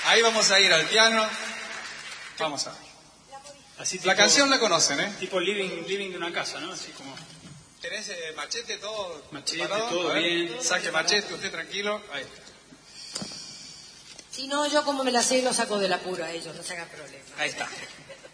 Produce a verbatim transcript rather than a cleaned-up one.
Ahí vamos a ir al piano. Vamos a ver. Así tipo, la canción la conocen, ¿eh? Tipo living, living de una casa, ¿no? Así como... ¿Tenés eh, machete, todo? Machete, preparado? todo bien. Saque machete, usted tranquilo. Ahí está. Si no, yo como me la sé, lo saco del apuro a ellos, no se hagan problema. Ahí está.